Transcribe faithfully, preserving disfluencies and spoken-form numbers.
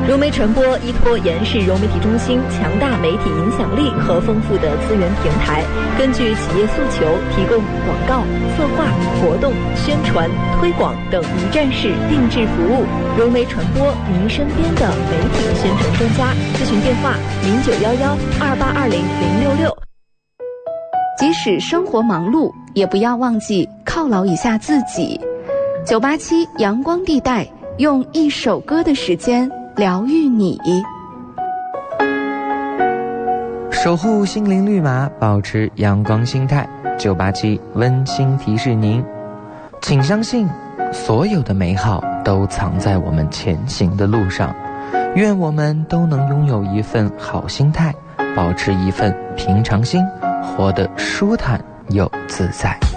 融媒传播依托延世融媒体中心强大媒体影响力和丰富的资源平台，根据企业诉求，提供广告、策划、活动、宣传、推广等一站式定制服务。融媒传播，您身边的媒体宣传专家。咨询电话：零九幺幺二八二零零六六。 即使生活忙碌，也不要忘记犒劳一下自己。九八七阳光地带，用一首歌的时间疗愈你， 守护心灵绿码，保持阳光心态。九八七温馨提示您，请相信所有的美好都藏在我们前行的路上。愿我们都能拥有一份好心态，保持一份平常心，活得舒坦又自在。